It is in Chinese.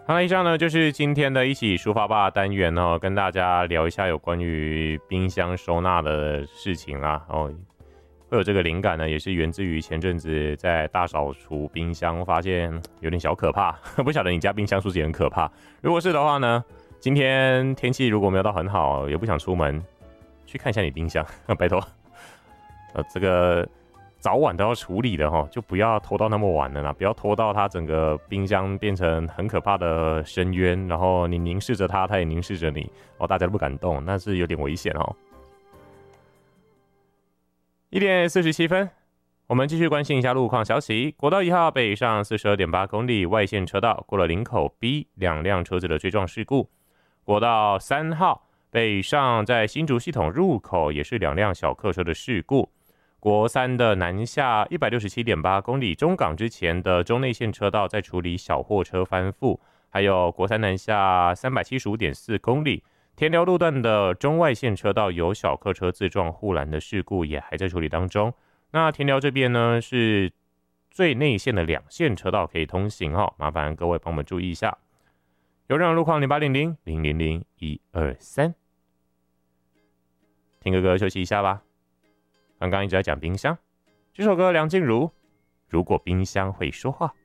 好了，以上呢就是今天的一起抒发吧单元哦，跟大家聊一下有关于冰箱收纳的事情啦。哦，会有这个灵感呢，也是源自于前阵子在大扫除冰箱，发现有点小可怕。不晓得你家冰箱是不是也很可怕？如果是的话呢，今天天气如果没有到很好，也不想出门，去看一下你冰箱，拜托。这个早晚都要处理的齁，就不要拖到那么晚了啦，不要拖到它整个冰箱变成很可怕的深渊，然后你凝视着它，它也凝视着你，哦，大家都不敢动，那是有点危险哦。1:47，我们继续关心一下路况消息。国道1号北上42.8公里外线车道过了林口 B 2辆车子的追撞事故。国道3号北上在新竹系统入口也是2辆小客车的事故。国3的南下167.8公里中港之前的中内线车道在处理小货车翻覆，还有国3南下375.4公里田寮路段的中外线车道有小客车自撞护栏的事故也还在处理当中。那田寮这边呢是最内线的2线车道可以通行哦，麻烦各位帮我们注意一下。有任何路况0800-000-123，听个歌休息一下吧。刚刚一直在讲冰箱，这首歌梁静茹《如果冰箱会说话》。